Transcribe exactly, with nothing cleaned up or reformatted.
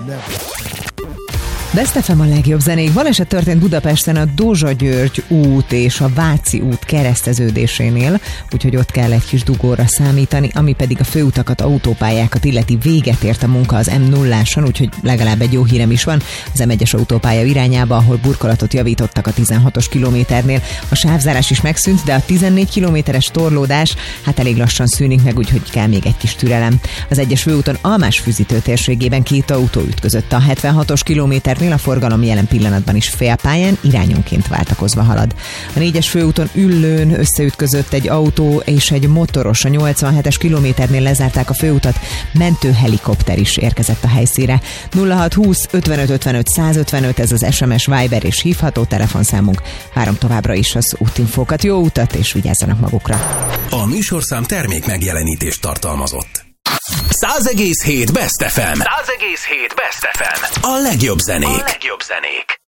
Best ef em a legjobb zenék. Baleset történt Budapesten a Dózsa-György út és a Váci út kereszteződésénél, úgyhogy ott kell egy kis dugóra számítani, ami pedig a főutakat, autópályákat illeti. Véget ért a munka az em nulláson, úgyhogy legalább egy jó hírem is van. Az em egyes autópálya irányába, ahol burkolatot javítottak a tizenhatos kilométernél. A sávzárás is megszűnt, de a tizennégy kilométeres torlódás hát elég lassan szűnik meg, úgyhogy kell még egy kis türelem. Az egyes főúton Almás-Füzitő térségében két autó ütközött. A hetvenhatos kilométer a forgalom jelen pillanatban is félpályán, irányonként váltakozva halad. A négyes főúton Üllőn összeütközött egy autó és egy motoros. A nyolcvanhetes kilométernél lezárták a főutat, mentőhelikopter is érkezett a helyszínre. nulla hat húsz ötvenöt ötvenöt százötvenöt, ez az es em es, Viber és hívható telefonszámunk. Várom továbbra is az útinfókat. Jó utat, és vigyázzanak magukra! A műsorszám termék megjelenítést tartalmazott. száz egész hét Best ef em. száz egész hét Best ef em. A legjobb zenék. A legjobb zenék.